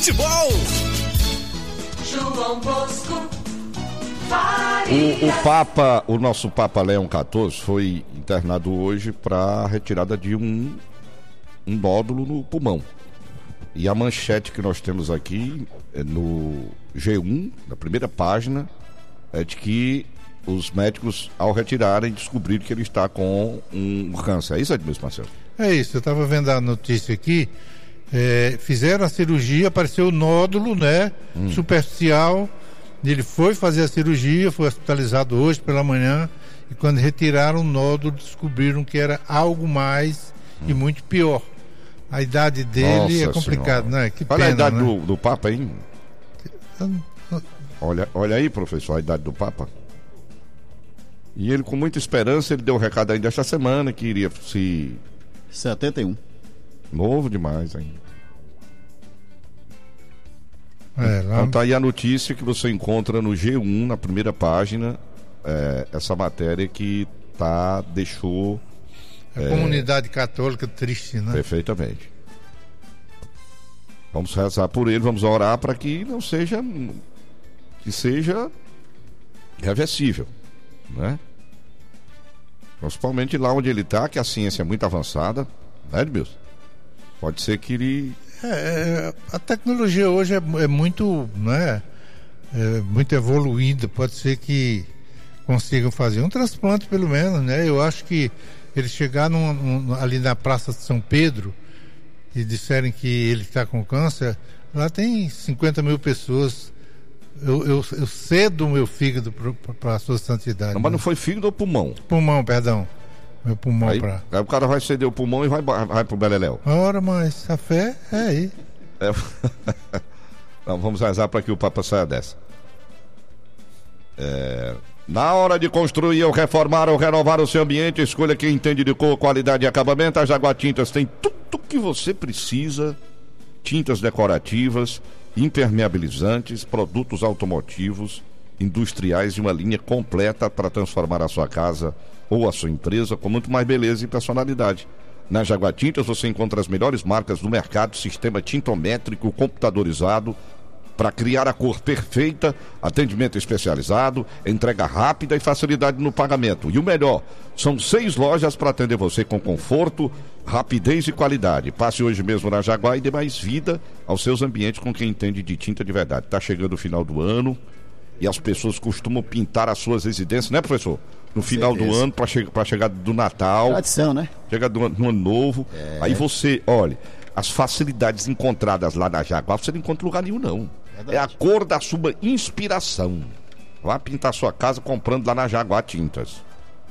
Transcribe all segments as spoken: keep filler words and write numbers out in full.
futebol. João Bosco O, o Papa, o nosso Papa Leão quatorze foi internado hoje para retirada de um, um nódulo no pulmão. E a manchete que nós temos aqui é no G um, na primeira página, é de que os médicos, ao retirarem, descobriram que ele está com um câncer. É isso, Edmilson Marcelo? É isso, eu estava vendo a notícia aqui. É, fizeram a cirurgia, apareceu o nódulo, né? Hum. Superficial. Ele foi fazer a cirurgia, foi hospitalizado hoje pela manhã, e quando retiraram o nódulo, descobriram que era algo mais hum. e muito pior. A idade dele Nossa é complicado, né? Que Olha pena, a idade né? do, do Papa aí. Olha, olha aí, professor, a idade do Papa. E ele, com muita esperança, ele deu um recado ainda esta semana que iria se... setenta e um. Novo demais ainda. É, lá... Então tá aí a notícia que você encontra no G um, na primeira página, é, essa matéria que tá, deixou... A é, comunidade católica triste, né? Perfeitamente. Vamos rezar por ele, vamos orar para que não seja... que seja reversível, né? Principalmente lá onde ele está, que a ciência é muito avançada, né, Edmilson? Pode ser que ele... É, a tecnologia hoje é, é muito, né, é muito evoluída. Pode ser que consigam fazer um transplante, pelo menos, né? Eu acho que eles chegaram num, num, ali na Praça de São Pedro e disserem que ele está com câncer, lá tem cinquenta mil pessoas. Eu, eu, eu cedo o meu fígado para a sua santidade. Não, mas não foi fígado ou pulmão? Pulmão, perdão. Meu pulmão aí, pra... aí o cara vai ceder o pulmão e vai, vai pro Beleléu. Ora, mas a fé é aí. É... Não, vamos rezar para que o Papa saia dessa. É... Na hora de construir ou reformar ou renovar o seu ambiente, escolha quem entende de cor, qualidade e acabamento. A Jaguar Tintas tem tudo que você precisa. Tintas decorativas, impermeabilizantes, produtos automotivos, industriais e uma linha completa para transformar a sua casa ou a sua empresa com muito mais beleza e personalidade. Na Jaguar Tintas você encontra as melhores marcas do mercado, sistema tintométrico computadorizado para criar a cor perfeita, atendimento especializado, entrega rápida e facilidade no pagamento. E o melhor, são seis lojas para atender você com conforto, rapidez e qualidade. Passe hoje mesmo na Jaguar e dê mais vida aos seus ambientes com quem entende de tinta de verdade. Está chegando o final do ano e as pessoas costumam pintar as suas residências, né, professor? No final do ano, para che- a chegada do Natal. Tradição, né? Chegada do ano, do ano novo. É. Aí você, olha, as facilidades encontradas lá na Jaguar, você não encontra em lugar nenhum, não. Verdade. É a cor da sua inspiração. Vá pintar sua casa comprando lá na Jaguar Tintas.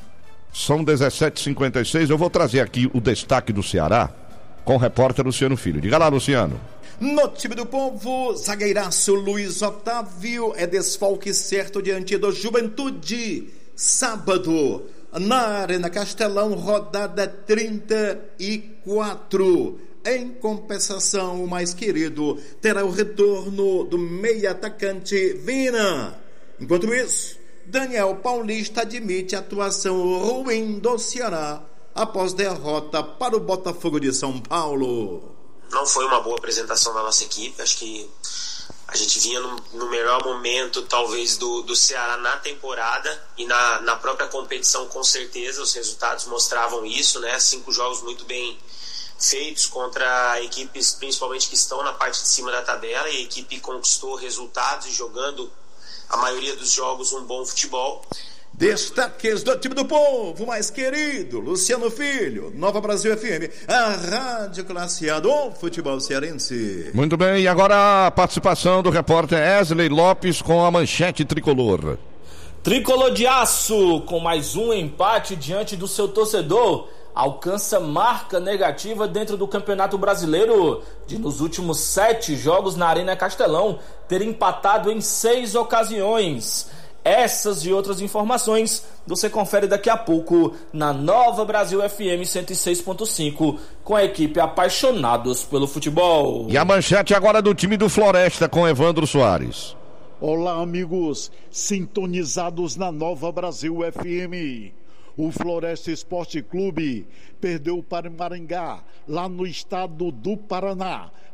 São dezessete e cinquenta e seis. Eu vou trazer aqui o destaque do Ceará com o repórter Luciano Filho. Diga lá, Luciano. No time do povo, zagueiraço Luiz Otávio é desfalque certo diante do Juventude. Sábado, na Arena Castelão, rodada trinta e quatro. Em compensação, o mais querido terá o retorno do meia atacante Vina. Enquanto isso, Daniel Paulista admite a atuação ruim do Ceará após derrota para o Botafogo de São Paulo. Não foi uma boa apresentação da nossa equipe. Acho que a gente vinha no, no melhor momento, talvez, do, do Ceará na temporada e na, na própria competição, com certeza. Os resultados mostravam isso, né? Cinco jogos muito bem feitos contra equipes, principalmente, que estão na parte de cima da tabela, e a equipe conquistou resultados e jogando a maioria dos jogos um bom futebol. Destaques do time do povo, mais querido, Luciano Filho, Nova Brasil F M, a rádio classe A do futebol cearense. Muito bem, e agora a participação do repórter Wesley Lopes com a manchete tricolor. Tricolor de aço, com mais um empate diante do seu torcedor, alcança marca negativa dentro do Campeonato Brasileiro, de nos últimos sete jogos na Arena Castelão, ter empatado em seis ocasiões. Essas e outras informações você confere daqui a pouco na Nova Brasil F M cento e seis ponto cinco, com a equipe Apaixonados pelo Futebol. E a manchete agora do time do Floresta com Evandro Soares. Olá, amigos, sintonizados na Nova Brasil F M. O Floresta Esporte Clube perdeu para Maringá, lá no estado do Paraná,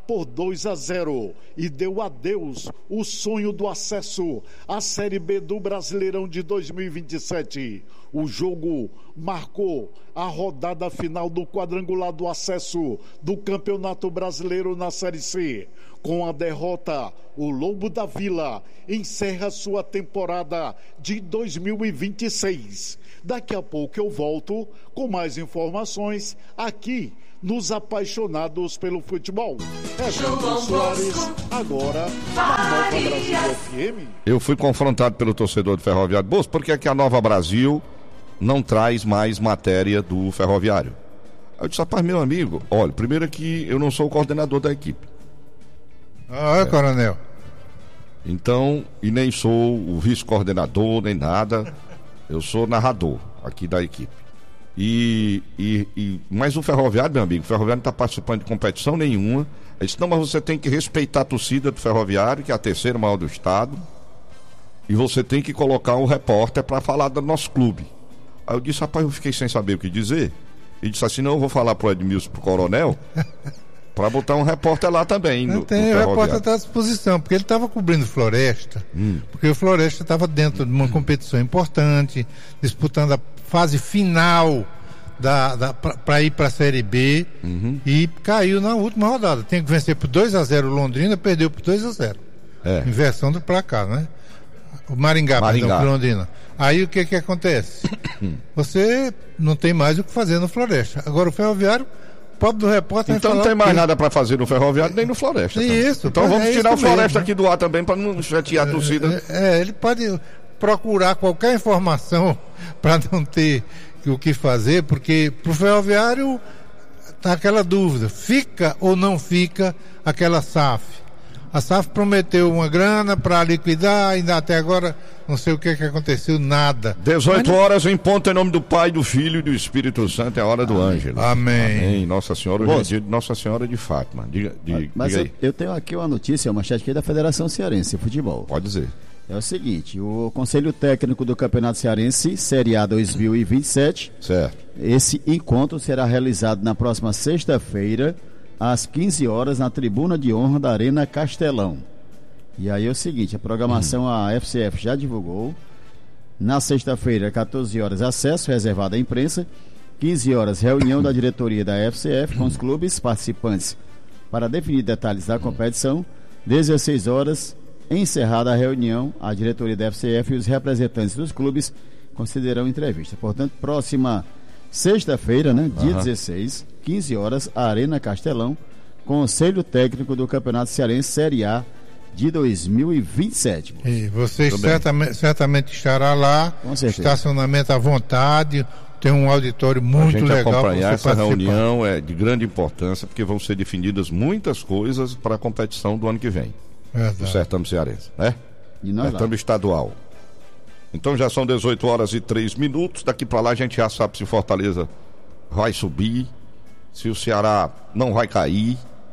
por dois a zero e deu adeus o sonho do acesso à Série B do Brasileirão de dois mil e vinte e sete. O jogo marcou a rodada final do quadrangular do acesso do Campeonato Brasileiro na Série C. Com a derrota, o Lobo da Vila encerra sua temporada de dois mil e vinte e seis. Daqui a pouco eu volto com mais informações aqui nos Apaixonados pelo Futebol. É João Soares, agora na Nova Brasil F M. Eu fui confrontado pelo torcedor do Ferroviário. Bolso, por que é que a Nova Brasil não traz mais matéria do Ferroviário? Eu disse, rapaz, meu amigo, olha, primeiro que eu não sou o coordenador da equipe. Ah, é, coronel. Então, e nem sou o vice-coordenador, nem nada. Eu sou narrador aqui da equipe. E, e, e, mas o Ferroviário, meu amigo, o Ferroviário não está participando de competição nenhuma. Ele disse, não, mas você tem que respeitar a torcida do Ferroviário, que é a terceira maior do estado. E você tem que colocar um repórter para falar do nosso clube. Aí eu disse, rapaz, eu fiquei sem saber o que dizer. Ele disse assim, não, eu vou falar pro Edmilson, pro coronel, para botar um repórter lá também. Não no, tem, no o repórter está à disposição, porque ele estava cobrindo Floresta, hum. porque o Floresta estava dentro de uma hum. competição importante, disputando a fase final da, da, para ir para a Série B, uhum. e caiu na última rodada. Tem que vencer por dois a zero o Londrina, perdeu por dois a zero. É. Inversão do placar, né? O Maringá, Maringá. Perdão, Londrina. Aí o que que acontece? Você não tem mais o que fazer no Floresta. Agora o Ferroviário, o pobre do repórter... Então não tem mais nada para fazer no Ferroviário nem no Floresta. Isso. Então vamos é tirar o Floresta mesmo, aqui do ar também para não chatear a torcida. É, é, ele pode procurar qualquer informação para não ter o que fazer, porque pro Ferroviário tá aquela dúvida, fica ou não fica aquela S A F? A S A F prometeu uma grana para liquidar, ainda até agora não sei o que que aconteceu, nada. dezoito horas em ponto, em nome do Pai, do Filho e do Espírito Santo, é a hora do Ângelo. Amém. Amém. Nossa Senhora, hoje é dia de Nossa Senhora de Fátima. Diga, diga, Mas diga eu, aí. eu tenho aqui uma notícia, uma manchete aqui da Federação Cearense de Futebol. Pode dizer. É o seguinte, o Conselho Técnico do Campeonato Cearense, Série A dois mil e vinte e sete, certo. Esse encontro será realizado na próxima sexta-feira, às quinze horas, na Tribuna de Honra da Arena Castelão. E aí é o seguinte, a programação hum. a F C F já divulgou. Na sexta-feira, quatorze horas, acesso reservado à imprensa. quinze horas, reunião da diretoria da F C F com os clubes participantes para definir detalhes da competição. dezesseis horas, encerrada a reunião, a diretoria da F C F e os representantes dos clubes concederão entrevista. Portanto, próxima sexta-feira, né, dia uhum. dezesseis, quinze horas, Arena Castelão, Conselho Técnico do Campeonato Cearense Série A de dois mil e vinte e sete. E você certamente, certamente estará lá, estacionamento à vontade, tem um auditório muito legal. A gente acompanhar essa participar. reunião é de grande importância, porque vão ser definidas muitas coisas para a competição do ano que vem. Verdade. Do certame cearense, né? E nós certame lá. estadual. Então já são dezoito horas e três minutos, daqui para lá a gente já sabe se Fortaleza vai subir, se o Ceará não vai cair,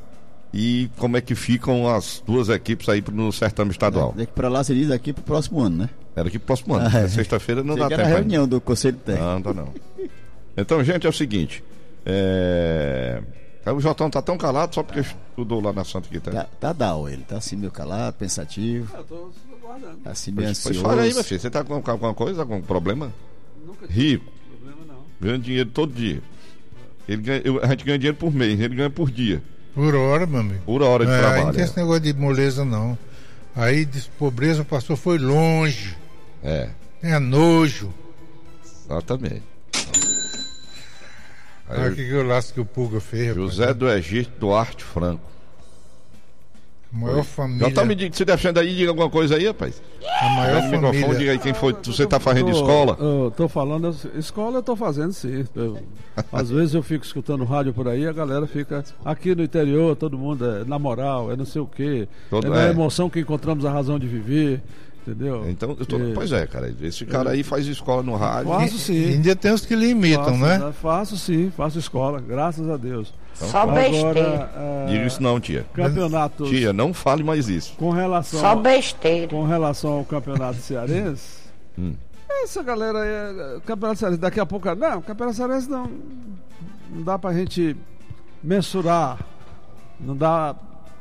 e como é que ficam as duas equipes aí no certame estadual. Daqui para lá se diz daqui pro próximo ano, né? É daqui pro próximo ano, ah, é. Sexta-feira não Chega dá tempo. tempo. A reunião do Conselho Técnico. Não, não, não. Então, gente, é o seguinte, é... o Jotão tá tão calado só porque estudou lá na Santa Quitéria. Tá, tá down, ele tá assim meio calado, pensativo. Eu tô aguardando. Tá assim meio Pois, ansioso. pois fala aí, meu filho, você tá com alguma coisa, algum problema? Nunca tive Rico. problema, não. Ganha dinheiro todo dia. Ele ganha, eu, a gente ganha dinheiro por mês, ele ganha por dia. Por hora, meu amigo. Por hora de é, trabalho. Não tem é. esse negócio de moleza, não. Aí, de pobreza, passou, foi longe. É. É nojo. Exatamente. Aí, Olha o que, que eu laço que o Pulga fez. José rapaz. do Egito Duarte Franco. A maior Oi. família. Já tá me se defendendo aí, diga alguma coisa aí, rapaz. A maior Pega o microfone, família. diga aí quem foi. Eu Você tô- tá fazendo tô- escola? Eu tô falando, escola eu tô fazendo sim. Eu- às vezes eu fico escutando rádio por aí, a galera fica aqui no interior, todo mundo é na moral, é não sei o quê. Todo- é na é. emoção que encontramos a razão de viver, entendeu? Então, eu tô, É. pois é, cara. Esse cara aí faz escola no rádio. Faço sim. Ainda tem os que limitam, faço, né? Faço sim, faço escola, graças a Deus. Só besteira. Agora, é, Diga isso não, tia. campeonatos Tia, não fale mais isso. com relação Só besteira. com relação ao campeonato cearense, Hum. essa galera aí, é, campeonato cearense, daqui a pouco, não, campeonato cearense não, não dá pra gente mensurar, não dá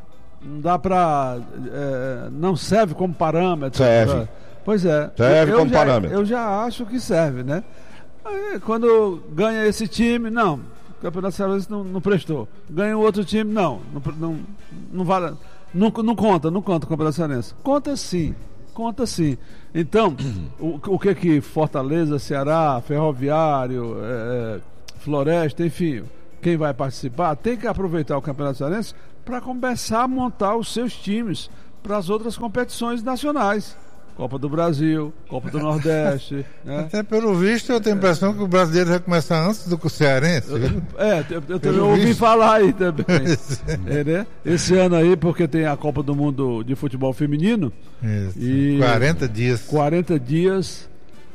não dá para, é, não serve como parâmetro. Serve. Pra, pois é. Serve eu, como já, parâmetro. Eu já acho que serve, né? Aí, quando ganha esse time, não, o Campeonato Cearense não, não prestou. Ganha o outro time, não, não, não, não vale, não, não conta, não conta o Campeonato Cearense. Conta sim, conta sim. Então, o, o que que Fortaleza, Ceará, Ferroviário, é, Floresta, enfim, quem vai participar, tem que aproveitar o Campeonato Cearense para começar a montar os seus times para as outras competições nacionais. Copa do Brasil, Copa do Nordeste. Né? Até pelo visto, eu tenho a impressão que o brasileiro vai começar antes do que o cearense. É, eu, eu também ouvi visto. falar aí também. É, né? Esse ano aí, porque tem a Copa do Mundo de Futebol Feminino. Isso. E quarenta dias. quarenta dias.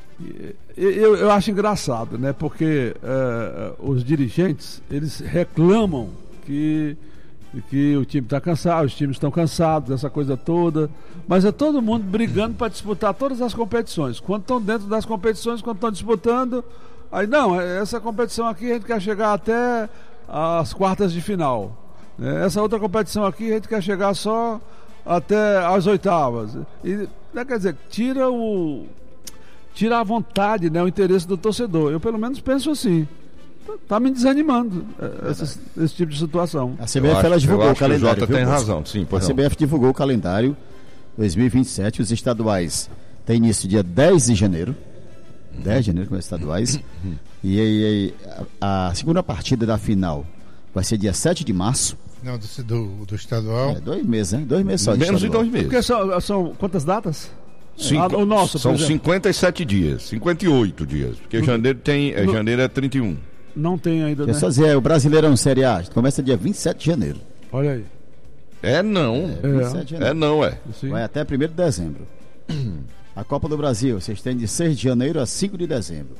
Eu, eu acho engraçado, né? Porque uh, os dirigentes, eles reclamam que, que o time está cansado, os times estão cansados, essa coisa toda. Mas é todo mundo brigando para disputar todas as competições. Quando estão dentro das competições, quando estão disputando, aí não, essa competição aqui a gente quer chegar até as quartas de final. Né? Essa outra competição aqui a gente quer chegar só até as oitavas. E, né, quer dizer, tira o... tira a vontade, né, o interesse do torcedor. Eu pelo menos penso assim. Tá me desanimando esse, esse tipo de situação. A C B F ela divulgou o calendário. O Jota tem razão, sim. A C B F divulgou o calendário dois mil e vinte e sete. Os estaduais têm início dia dez de janeiro. dez de janeiro com os estaduais. E aí a, a segunda partida da final vai ser dia sete de março. Não, do, do, do estadual. É, dois meses, né? Dois meses só. De Menos de estadual. dois meses. Porque são, são quantas datas? Cinco, ah, o nosso, são cinquenta e sete dias, cinquenta e oito dias, porque no, janeiro tem, é, no, janeiro é trinta e um. Não tem ainda, Deixa né? eu só dizer, o Brasileirão Série A começa dia vinte e sete de janeiro. Olha aí. É não. É, vinte e sete de janeiro. É não, é. Sim. Vai até primeiro de dezembro. A Copa do Brasil, vocês têm de seis de janeiro a cinco de dezembro.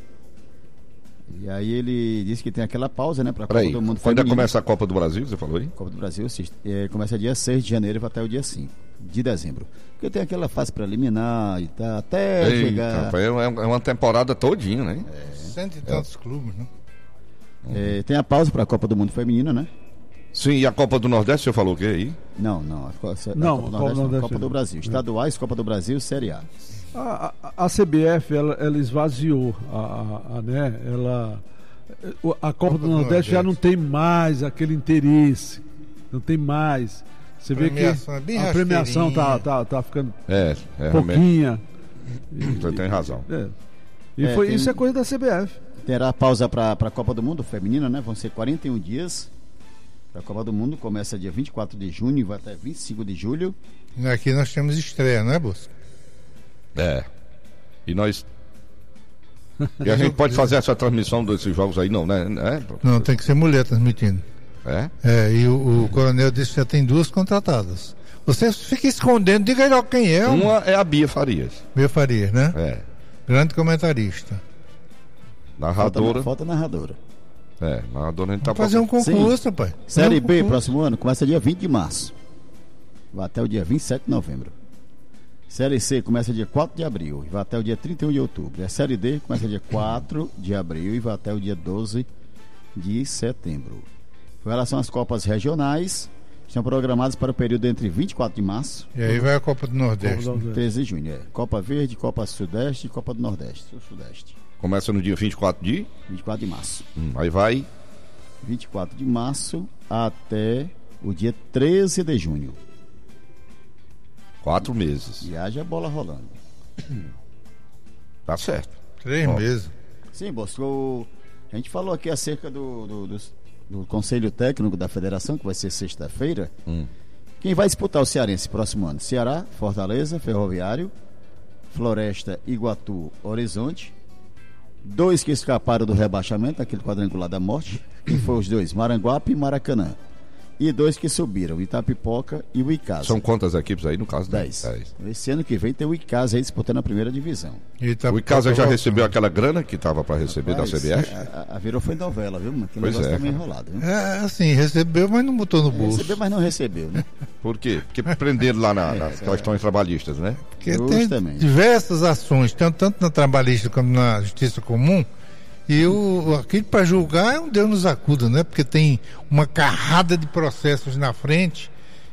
E aí ele disse que tem aquela pausa, né, para a Copa aí, do Mundo quando feminino. começa a Copa do Brasil, você falou aí? Copa do Brasil é, começa dia seis de janeiro e vai até o dia cinco de dezembro. Porque tem aquela fase preliminar e tá até Eita, chegar... É uma temporada todinha, né? É. Cento e tantos é. clubes, né? É, tem a pausa para a Copa do Mundo Feminina, né? Sim, e a Copa do Nordeste, você falou o que aí? Não, não. A, a, a não, Copa do Copa, Nordeste, Nordeste, Copa do Brasil. Estaduais, Copa do Brasil, Série A. A, a, a C B F, ela, ela esvaziou, a, a, a, né? Ela, a Copa, Copa do, do Nordeste, Nordeste já não tem mais aquele interesse, não tem mais. Você vê que é a premiação tá, tá, tá ficando é, é, pouquinha. Você tem razão. É. E é, foi, tem, isso é coisa da C B F. Terá pausa para a Copa do Mundo Feminina, né? Vão ser quarenta e um dias. A Copa do Mundo começa dia vinte e quatro de junho e vai até vinte e cinco de julho. Aqui nós temos estreia, não é, Bosco? É. E nós. E a gente pode fazer essa transmissão desses jogos aí, não, né? É? Não, tem que ser mulher transmitindo. É? É, e o, o coronel disse que já tem duas contratadas. Você fica escondendo, diga aí logo quem é. Uma é a Bia Farias. Bia Farias, né? É. Grande comentarista. Narradora. Falta, falta narradora. É, narradora a gente tá Vamos fazer um concurso, Sim. pai. Série um B, próximo ano, começa dia vinte de março. Vai até o dia vinte e sete de novembro. Série C começa dia quatro de abril e vai até o dia trinta e um de outubro. A Série D começa dia quatro de abril e vai até o dia doze de setembro. Com relação às Copas regionais, estão programadas para o período entre vinte e quatro de março e aí vai a Copa do Nordeste. Copa do treze de junho. É. Copa Verde, Copa Sudeste e Copa do Nordeste. Sul-Sudeste. Começa no dia vinte e quatro de? vinte e quatro de março. Hum, aí vai. vinte e quatro de março até o dia treze de junho. Quatro meses. E haja bola rolando. Tá certo. Três Bom. meses. Sim, Bosco. A gente falou aqui acerca do, do, do, do Conselho Técnico da Federação, que vai ser sexta-feira. Hum. Quem vai disputar o Cearense próximo ano? Ceará, Fortaleza, Ferroviário, Floresta, Iguatu, Horizonte. Dois que escaparam do rebaixamento, aquele quadrangular da morte. Quem foi os dois? Maranguape e Maracanã. E dois que subiram, Itapipoca e o Icasa. São quantas equipes aí no caso? Dez. Dez. Esse ano que vem tem o Icasa aí disputando a primeira divisão. Tá, o Icasa já tá recebeu aquela grana que estava para receber Rapaz, da C B F? A, a virou foi novela, viu? Aquele Pois negócio é, tá meio cara. enrolado, viu? É, assim, recebeu, mas não botou no bolso. Recebeu, mas não recebeu, né? Por quê? Porque prenderam lá na, nas questões trabalhistas, né? Porque tem Justamente. diversas ações, tanto, tanto na trabalhista como na justiça comum. E o, aquele para julgar é um Deus nos acuda, né? Porque tem uma carrada de processos na frente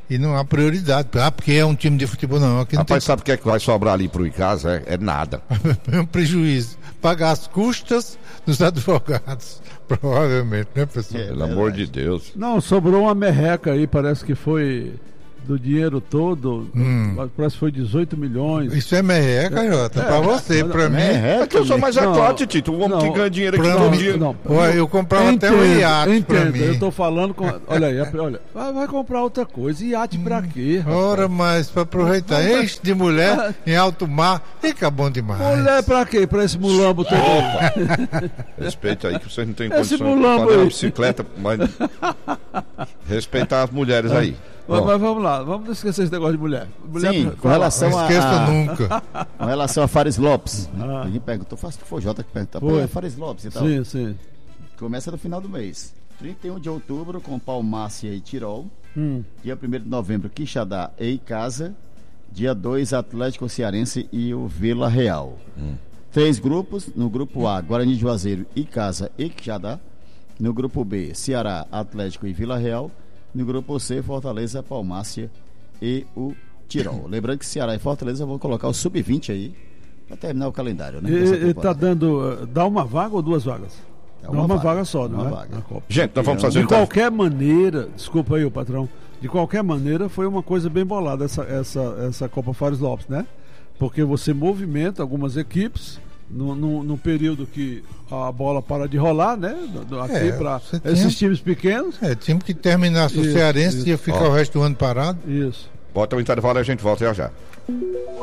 e não há prioridade. Ah, porque é um time de futebol, não. Aqui não Rapaz, tem... sabe o que é que vai sobrar ali pro Icasa? É, é nada. É um prejuízo. Pagar as custas dos advogados, provavelmente, né, pessoal? É, Pelo amor de Deus. Não, sobrou uma merreca aí, parece que foi do dinheiro todo, Hum. parece que foi dezoito milhões. Isso é merreca, Jota, É, pra você, mas- pra mim. É que eu sou mais Não, atuante, Tito. O homem não, que ganha dinheiro aqui pra todo mim- dia. Não, Olha, eu comprava até um iate pra entendo, mim. eu tô falando com. Olha aí, olha, vai, vai comprar outra coisa. Iate pra quê? rapaz? Ora, mas pra aproveitar, Não, enche de mulher em alto mar, fica bom demais. Mulher pra quê? Pra esse mulambo todo. Respeita aí que vocês não têm Esse condições de mulambo fazer uma aí. bicicleta, mas respeitar as mulheres aí. Mas, Bom, mas vamos lá, vamos esquecer esse negócio de mulher. mulher Sim, pra- com relação Não a, esqueça a- nunca. com relação a Fares Lopes. Ah. Ninguém perguntou, faço que foi Jota que perguntou. Foi. É Fares Lopes e tal. Sim, sim. Começa no final do mês. trinta e um de outubro com Palmácia e Tirol. Hum. Dia primeiro de novembro, Quixadá e Icasa. Dia dois, Atlético Cearense e o Vila Real. Três grupos. No grupo A, Guarani de Juazeiro, Icasa e Quixadá. No grupo B, Ceará, Atlético e Vila Real. No grupo C, Fortaleza, Palmácia e o Tirol. Lembrando que Ceará e Fortaleza vão colocar o sub vinte aí para terminar o calendário, né? Dessa E, e tá temporada. dando. uh, Dá uma vaga ou duas vagas? É Dá uma uma, vaga, vaga, só, não uma é? vaga. Na Copa. gente, nós vamos fazer De um qualquer maneira, desculpa aí o patrão, de qualquer maneira foi uma coisa bem bolada essa, essa, essa Copa Fares Lopes, né? Porque você movimenta algumas equipes no, no, no período que a bola para de rolar, né? Do- do- Aqui É, para você tinha- esses times pequenos. É, time que terminasse o Isso, Cearense isso. ia ficar Ó. o resto do ano parado. Isso. bota o intervalo e a gente volta já já.